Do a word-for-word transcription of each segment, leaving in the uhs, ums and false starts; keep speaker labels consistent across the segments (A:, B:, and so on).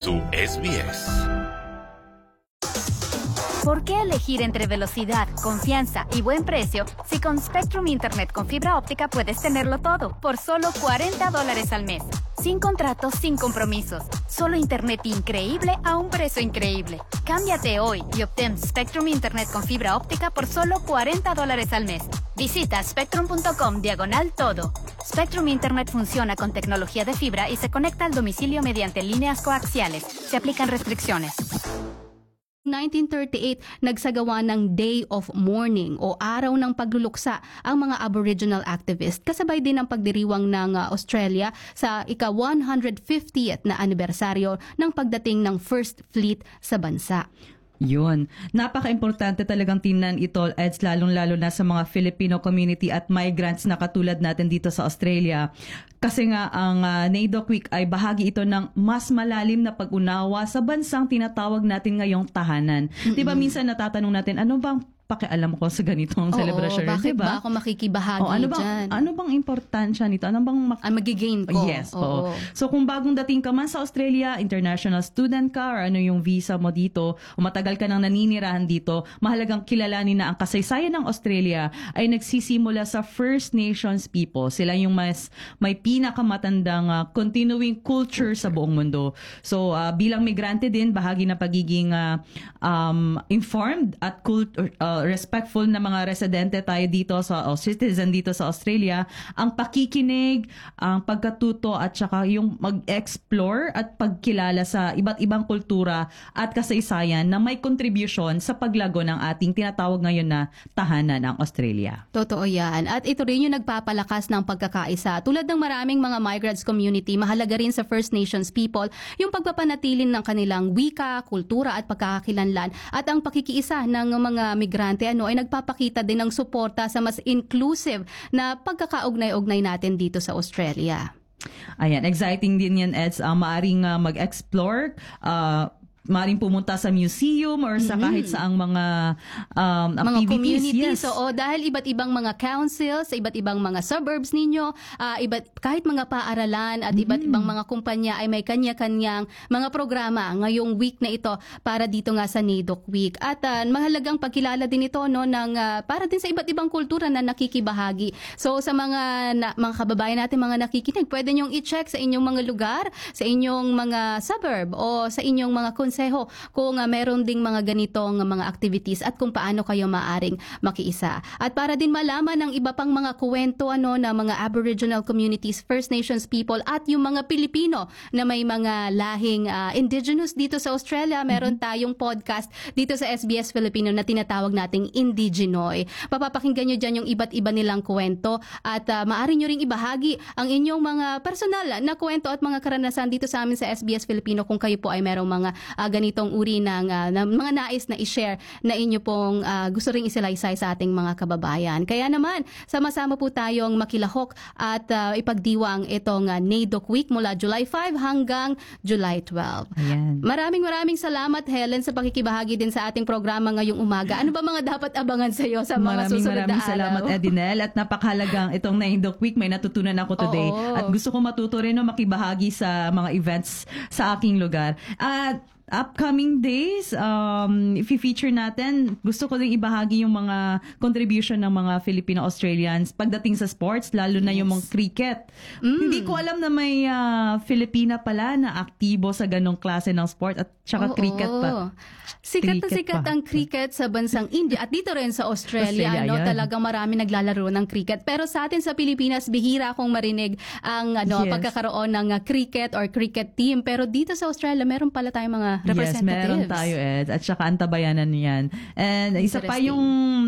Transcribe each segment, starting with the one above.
A: su S B S.
B: ¿Por qué elegir entre velocidad, confianza y buen precio si con Spectrum Internet con fibra óptica puedes tenerlo todo por solo cuarenta dólares al mes? Sin contratos, sin compromisos. Solo Internet increíble a un precio increíble. Cámbiate hoy y obtén Spectrum Internet con fibra óptica por solo cuarenta dólares al mes. Visita spectrum punto com diagonal todo. Spectrum Internet funciona con tecnología de fibra y se conecta al domicilio mediante líneas coaxiales. Se aplican restricciones.
C: nineteen thirty-eight, nagsagawa ng Day of Mourning o Araw ng Pagluluksa ang mga Aboriginal activists. Kasabay din ang pagdiriwang ng uh, Australia sa ika-one hundred fiftieth na anibersaryo ng pagdating ng First Fleet sa bansa.
D: Yun. Napaka-importante talagang tingnan ito, Eds, lalong-lalo na sa mga Filipino community at migrants na katulad natin dito sa Australia. Kasi nga ang uh, NAIDOC Week ay bahagi ito ng mas malalim na pag-unawa sa bansang tinatawag natin ngayong tahanan. Mm-hmm. Diba minsan natatanong natin, ano bang pakialam ko sa ganitong
C: Oo,
D: celebration?
C: Bakit
D: diba?
C: ba ako makikibahagi
D: o, ano bang,
C: dyan?
D: Ano bang importansya nito? Ano bang mak-
C: Ang magigain ko?
D: Yes,
C: oo.
D: oo. So kung bagong dating ka man sa Australia, international student ka, or ano yung visa mo dito, o matagal ka nang naninirahan dito, mahalagang kilalanin na ang kasaysayan ng Australia ay nagsisimula sa First Nations people. Sila yung mas may pinakamatandang uh, continuing culture sa buong mundo. So uh, bilang migrante din, bahagi na pagiging uh, um, informed at cult- uh, respectful na mga residente tayo dito sa o citizen dito sa Australia, ang pakikinig, ang pagkatuto at saka yung mag-explore at pagkilala sa iba't ibang kultura at kasaysayan na may contribution sa paglago ng ating tinatawag ngayon na tahanan ng Australia.
C: Totoo yan. At ito rin yung nagpapalakas ng pagkakaisa. Tulad ng maraming mga migrants community, mahalaga rin sa First Nations people yung pagpapanatilin ng kanilang wika, kultura at pagkakakilanlan at ang pakikiisa ng mga migrante ano ay nagpapakita din ng suporta sa mas inclusive na pagkakaugnay-ugnay natin dito sa Australia.
D: Ayan, exciting din yan, Eds. Uh, maaring uh, mag-explore, uh, maaring pumunta sa museum or sa kahit saang mga um,
C: mga
D: activities.
C: communities.
D: Yes.
C: So, dahil iba't ibang mga councils, iba't ibang mga suburbs ninyo, uh, iba't, kahit mga paaralan at iba't ibang mga kumpanya ay may kanya-kanyang mga programa ngayong week na ito para dito nga sa NAIDOC Week. At uh, mahalagang pagkilala din ito no, ng, uh, para din sa iba't ibang kultura na nakikibahagi. So sa mga, na, mga kababayan natin, mga nakikinig, pwede nyong i-check sa inyong mga lugar, sa inyong mga suburb o sa inyong mga konseho kung uh, meron ding mga ganitong mga activities at kung paano kayo maaring makiisa. At para din malaman ng iba pang mga kwento ano na mga Aboriginal communities, First Nations people at yung mga Pilipino na may mga lahing uh, indigenous dito sa Australia, meron tayong podcast dito sa S B S Filipino na tinatawag nating Indigenoy. Papapakinggan nyo dyan yung iba't iba nilang kwento at uh, maaari nyo ring ibahagi ang inyong mga personal na kwento at mga karanasan dito sa amin sa S B S Filipino kung kayo po ay merong mga uh, ganitong uri ng, uh, ng mga nais na i-share na inyo pong uh, gusto ring isilaysay sa ating mga kababayan. Kaya naman, sama-sama po tayong makilahok at uh, ipagdiwang itong uh, NAIDOC Week mula July five hanggang July twelve.
D: Ayan.
C: Maraming maraming salamat, Helen, sa pakikibahagi din sa ating programa ngayong umaga. Ano ba mga dapat abangan sa iyo sa mga
D: maraming,
C: susunod na
D: maraming
C: araw?
D: salamat, Edinel. At napakahalagang itong NAIDOC Week. May natutunan ako today.
C: Oo.
D: At gusto ko matuto rin no, makibahagi sa mga events sa aking lugar. At upcoming days, um, i-feature natin, gusto ko rin ibahagi yung mga contribution ng mga Filipino-Australians pagdating sa sports, lalo na yung mga cricket.
C: Mm.
D: Hindi ko alam na may uh, Filipina pala na aktibo sa ganong klase ng sport at saka
C: Oo.
D: cricket pa.
C: Sikat na
D: Cricket
C: sikat
D: pa.
C: ang cricket sa bansang India at dito rin sa Australia,
D: Australia,
C: ano,
D: yan.
C: talagang marami naglalaro ng cricket. Pero sa atin sa Pilipinas, bihira akong marinig ang ano,
D: Yes.
C: pagkakaroon ng uh, cricket or cricket team. Pero dito sa Australia, meron pala tayong mga representatives.
D: Yes, meron tayo, Ed. At saka antabayanan yan. And isa pa
C: Interesting.
D: yung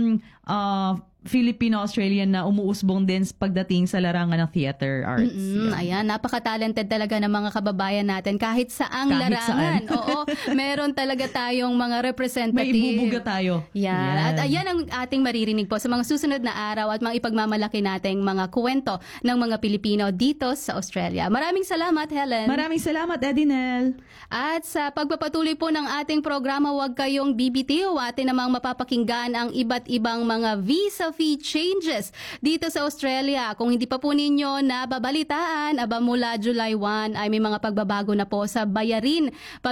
D: uh, Filipino-Australian na umuusbong din pagdating sa larangan ng theater arts.
C: Mm-mm,
D: Yan.
C: ayan, napaka-talented talaga ng mga kababayan natin kahit saang
D: Kahit
C: larangan.
D: saan.
C: Oo, meron talaga tayong mga representative.
D: May ibubuga tayo.
C: Yan.
D: Yan.
C: At ayan ang ating maririnig po sa mga susunod na araw at mga ipagmamalaki nating mga kwento ng mga Pilipino dito sa Australia. Maraming salamat, Helen.
D: Maraming salamat, Edinel.
C: At sa pagpapatuloy po ng ating programa, huwag kayong bibitiw. Atin namang mapapakinggan ang iba't ibang mga visa fee changes dito sa Australia. Kung hindi pa po ninyo nababalitaan, aba mula July first ay may mga pagbabago na po sa bayarin pag